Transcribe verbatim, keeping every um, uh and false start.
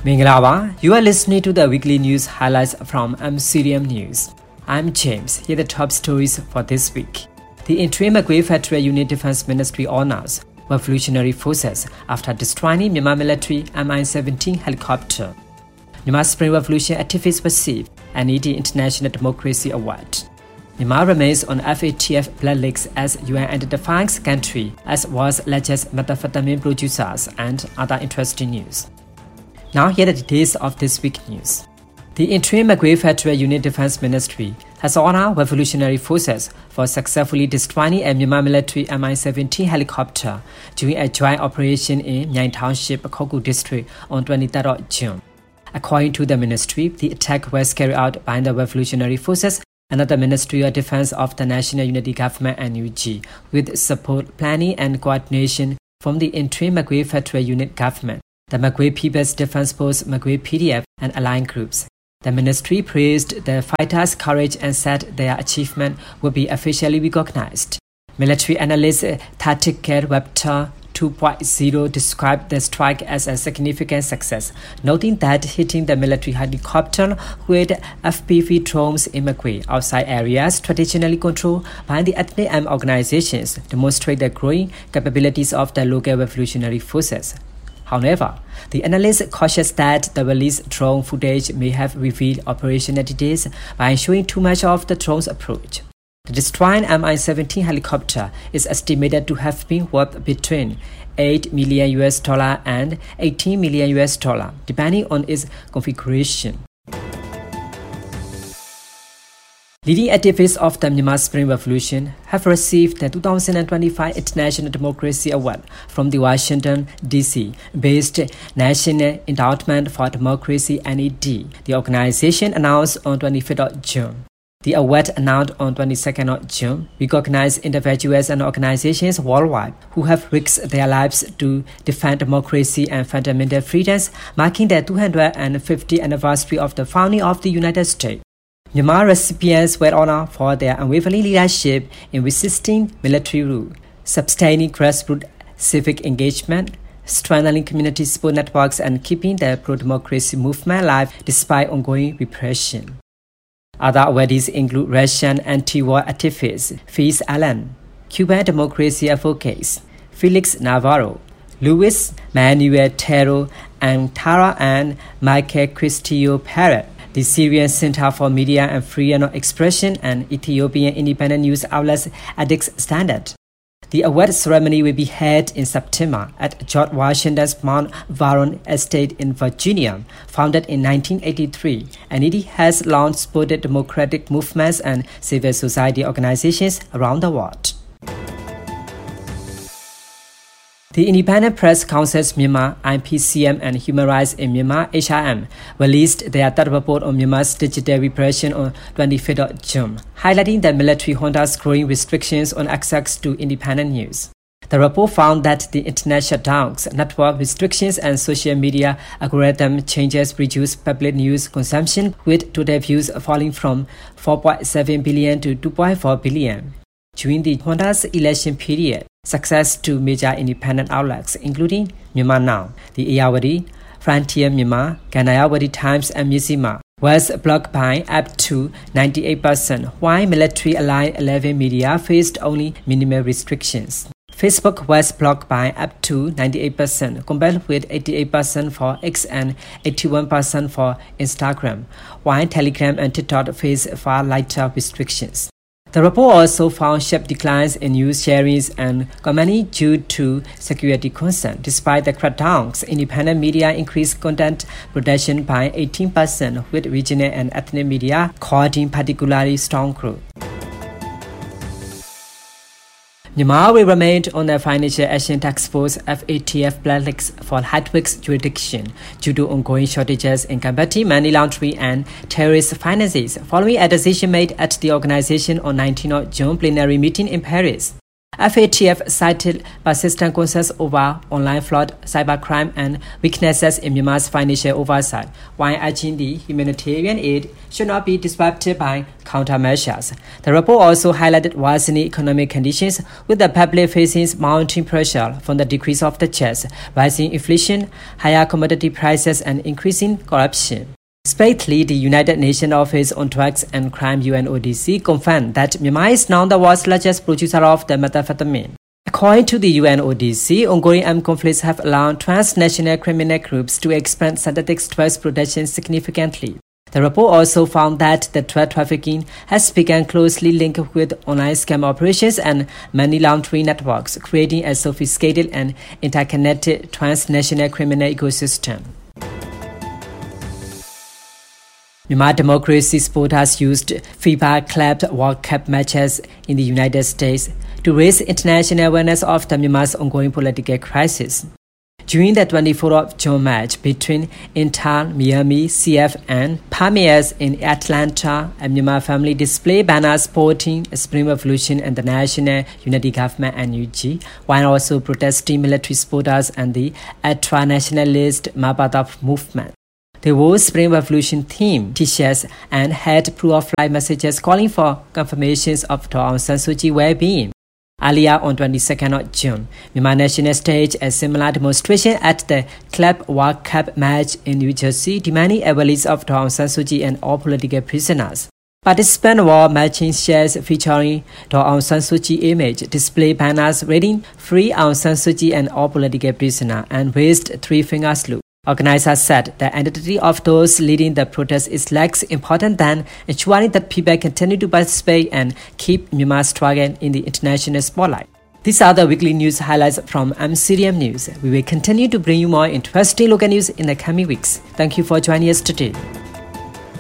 Mingalawa, you are listening to the weekly news highlights from M C D M News. I'm James. Here are the top stories for this week. The interim Magwe Federal Unit Defense Ministry honors Revolutionary Forces after destroying Myanmar military M I seventeen helicopter. Myanmar Spring Revolution activists receive an E D International Democracy Award. Myanmar remains on F A T F blood list as U N identifying country as was largest methamphetamine producers and other interesting news. Now here are the details of this week's news. The interim Magwe Federal Unit Defense Ministry has honored Revolutionary Forces for successfully destroying a Myanmar military M I seventeen helicopter during a joint operation in Nyaing Township, Koku District on twenty-third of June. According to the ministry, the attack was carried out by the Revolutionary Forces under the Ministry of Defense of the National Unity Government N U G with support, planning and coordination from the interim Magwe Federal Unit Government, the Magwe People's Defense Force, Magwe P D F and allied groups. The ministry praised the fighters' courage and said their achievement will be officially recognized. Military analyst Tactical Raptor two point oh described the strike as a significant success, noting that hitting the military helicopter with F P V drones in Magwe outside areas traditionally controlled by the ethnic armed organizations demonstrate the growing capabilities of the local revolutionary forces. However, the analyst cautious that the released drone footage may have revealed operational details by showing too much of the drone's approach. The destroyed M I seventeen helicopter is estimated to have been worth between eight million U S dollar and eighteen million U S dollar, depending on its configuration. Leading activists of the Myanmar Spring Revolution have received the two thousand twenty-five International Democracy Award from the Washington, D C-based National Endowment for Democracy N E D, the organization announced on twenty-fifth of June. The award, announced on twenty-second of June, recognizes individuals and organizations worldwide who have risked their lives to defend democracy and fundamental freedoms, marking the two hundred fiftieth anniversary of the founding of the United States. Myanmar recipients were honored for their unwavering leadership in resisting military rule, sustaining grassroots civic engagement, strengthening community support networks, and keeping the pro-democracy movement alive despite ongoing repression. Other awardees include Russian anti-war activists Faiz Allen, Cuban democracy advocates Felix Navarro, Luis Manuel Tero, and Tara and Michael Castillo Perez, the Syrian Center for Media and Freedom of Expression, and Ethiopian independent news outlets Addicts Standard. The award ceremony will be held in September at George Washington's Mount Vernon Estate in Virginia. Founded in nineteen eighty-three, N E D has launched supported democratic movements and civil society organizations around the world. The Independent Press Council's Myanmar, I P C M, and Human Rights in Myanmar, H R M, released their third report on Myanmar's digital repression on twenty-fifth of June, highlighting the military junta's growing restrictions on access to independent news. The report found that the internet shutdowns, network restrictions, and social media algorithm changes reduced public news consumption, with total views falling from four point seven billion to two point four billion. During the junta's election period, success to major independent outlets, including Myanmar Now, the Ayawadi, Frontier Myanmar, Ganayawadi Times, and Myanmar, was blocked by up to ninety-eight percent, while military-aligned eleven media faced only minimal restrictions. Facebook was blocked by up to ninety-eight percent, compared with eighty-eight percent for X and eighty-one percent for Instagram, while Telegram and TikTok faced far lighter restrictions. The report also found sharp declines in news sharings and commenting due to security concerns. Despite the crackdowns, independent media increased content production by eighteen percent, with regional and ethnic media recording particularly strong growth. Myanmar will remain on the Financial Action Task Force F A T F blacklist for high-risk jurisdiction due to ongoing shortages in combating money laundering and terrorist finances, following a decision made at the organization on nineteenth of June plenary meeting in Paris. F A T F cited persistent concerns over online fraud, cybercrime, and weaknesses in Myanmar's financial oversight, while urging the humanitarian aid should not be disrupted by countermeasures. The report also highlighted worsening economic conditions, with the public facing mounting pressure from the decrease of the checks, rising inflation, higher commodity prices, and increasing corruption. Separately, the United Nations Office on Drugs and Crime U N O D C confirmed that Myanmar is now the world's largest producer of the methamphetamine. According to the U N O D C, ongoing armed conflicts have allowed transnational criminal groups to expand synthetic drugs production significantly. The report also found that the drug trafficking has become closely linked with online scam operations and money laundering networks, creating a sophisticated and interconnected transnational criminal ecosystem. Myanmar Democracy supporters used FIBA Club World Cup matches in the United States to raise international awareness of the Myanmar's ongoing political crisis. During the twenty-fourth of June match between Inter Miami C F and Palmeiras in Atlanta, a Myanmar family displayed banners supporting Spring Revolution and the National Unity Government N U G, while also protesting military supporters and the ultra-nationalist Mapadaf movement. They wore Spring Revolution themed t-shirts and had proof-of-life messages calling for confirmations of Daw Aung San Suu Kyi's well-being. Earlier on twenty-second of June, Myanmar National staged a similar demonstration at the Club World Cup match in New Jersey, demanding a release of Daw Aung San Suu Kyi and all political prisoners. Participants wore matching shirts featuring Daw Aung San Suu Kyi image, displayed banners reading "Free Aung San Suu Kyi and all political prisoners," and raised three-finger salute. Organizers said the identity of those leading the protest is less important than ensuring that people continue to participate and keep Myanmar's struggle in the international spotlight. These are the weekly news highlights from M C R I A M News. We will continue to bring you more interesting local news in the coming weeks. Thank you for joining us today.